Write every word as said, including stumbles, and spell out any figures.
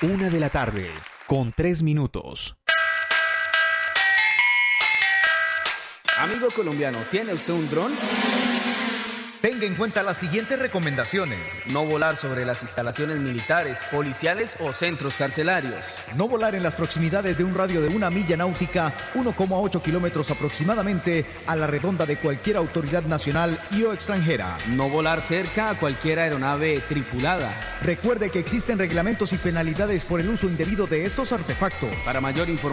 Una de la tarde, con tres minutos. Amigo colombiano, ¿tiene usted un dron? Tenga en cuenta las siguientes recomendaciones. No volar sobre las instalaciones militares, policiales o centros carcelarios. No volar en las proximidades de un radio de una milla náutica, uno coma ocho kilómetros aproximadamente, a la redonda de cualquier autoridad nacional y o extranjera. No volar cerca a cualquier aeronave tripulada. Recuerde que existen reglamentos y penalidades por el uso indebido de estos artefactos. Para mayor información,